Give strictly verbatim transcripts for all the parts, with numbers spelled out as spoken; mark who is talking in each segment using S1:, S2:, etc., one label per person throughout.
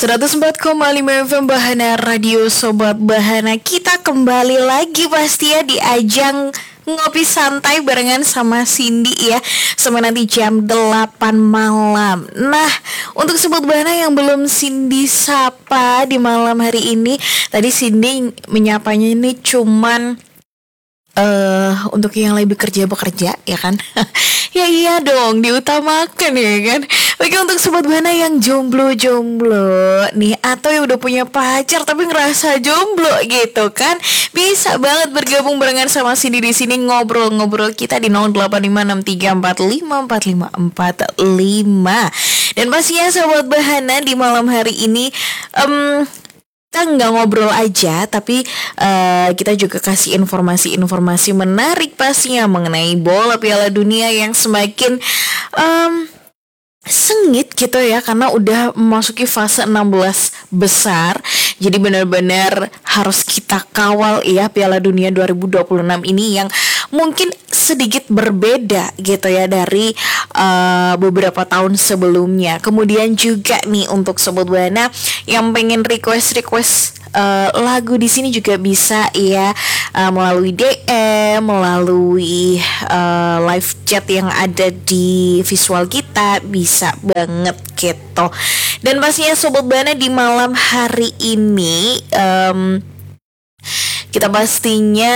S1: seratus empat koma lima F M Bahana Radio Sobat Bahana. Kita kembali lagi pasti ya di ajang ngopi santai barengan sama Cindy ya, sampai nanti jam delapan malam. Nah, untuk Sobat Bahana yang belum Cindy sapa di malam hari ini, tadi Cindy menyapanya ini cuman Uh, untuk yang lebih kerja bekerja ya kan. Ya iya dong, diutamakan ya kan. Oke, untuk Sobat Bahana yang jomblo-jomblo nih, atau yang udah punya pacar tapi ngerasa jomblo gitu kan, bisa banget bergabung barengan sama Cindy di sini, ngobrol-ngobrol kita di nol delapan lima enam tiga empat lima empat lima empat lima. Dan pastinya Sobat Bahana di malam hari ini um, kita nggak ngobrol aja, tapi uh, kita juga kasih informasi-informasi menarik pastinya mengenai bola Piala Dunia yang semakin um, sengit gitu ya, karena udah memasuki fase enam belas besar. Jadi benar-benar harus kita kawal ya Piala Dunia dua ribu dua puluh enam ini, yang mungkin sedikit berbeda gitu ya dari uh, beberapa tahun sebelumnya. Kemudian juga nih untuk Sobat Bahana yang pengen request-request uh, lagu di sini juga bisa ya, uh, melalui D M, melalui uh, live chat yang ada di visual kita, bisa banget gitu. Dan pastinya Sobat Bahana di malam hari ini um, kita pastinya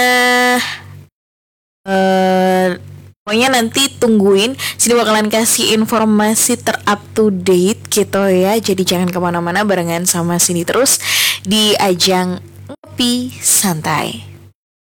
S1: Uh, pokoknya nanti tungguin, sini bakalan kasih informasi ter-up to date gitu ya. Jadi jangan kemana-mana, barengan sama sini terus di ajang ngopi santai.